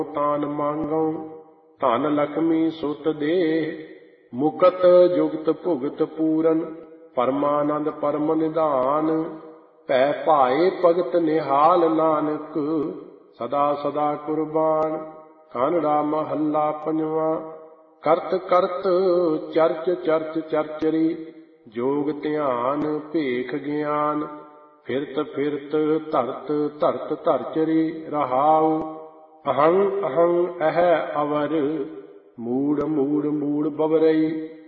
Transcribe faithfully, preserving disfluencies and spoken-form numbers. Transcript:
ਤਾਨ ਮੰਗਉ ਧਨ ਲਖਮੀ ਸੁਤ ਦੇ ਮੁਕਤ ਜੁਗਤ ਭੁਗਤ ਪੂਰਨ ਪਰਮਾਨੰਦ ਪਰਮ ਨਿਧਾਨ ਭੈ ਭਾਏ ਭਗਤ ਨਿਹਾਲ ਨਾਨਕ ਸਦਾ ਸਦਾ ਕੁਰਬਾਨ। ਕਾਨੜਾ ਮਹੱਲਾ ਪੰਜਵਾਂ। ਕਰਤ ਕਰਤ ਚਰਚ ਚਰਚ ਚਰਚਰੀ ਜੋਗ ਧਿਆਨ ਭੇਖ ਗਿਆਨ ਫਿਰਤ ਫਿਰਤ ਧਰਤ ਧਰਤ ਧਰਚਰੀ ਰਹਾਉ ਅਹੰ ਅਹੰ ਅਹ ਅਵਰ ਮੂੜ ਮੂੜ ਮੂੜ ਬਵਰਈ